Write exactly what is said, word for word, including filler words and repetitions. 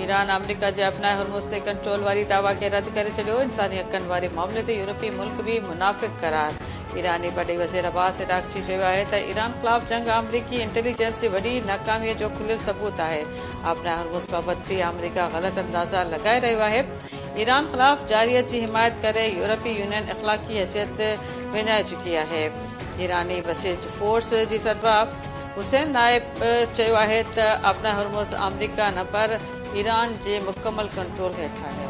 Iran America जे अपनाए Hormuz ते control वारी दावा खे रद्द करे छॾियो। इंसानी हक़नि वारे मामले ते यूरोपी मुल्क बि मुनाफ़िक़ करार। ईरानी वॾे वज़ीर अब्बास इराक़ची चयो आहे त ईरान ख़िलाफ़ जंग अमरीकी इंटेलिजेंस जी वॾी नाकामीअ जो खुलियल सबूत आहे। अपनाए हुर्मुज़ बाबति बि अमरीका ग़लति अंदाज़ा लॻाए रहियो आहे। ईरान ख़िलाफ़ जारियत जी हिमायत करे यूरोपी यूनियन इख़लाक़ी हैसियत विञाए चुकी आहे। ईरानी बसीज फोर्स जी सरबराह हुसैन नाइब चयो आहे त अपनाए हुर्मुज़ अमरीका न पर ईरान जे मुकमल कंट्रोल हेठि आहे।